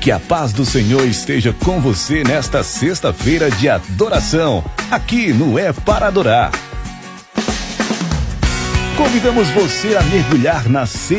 Que a paz do Senhor esteja com você nesta sexta-feira de adoração, aqui no É Para Adorar. Convidamos você a mergulhar na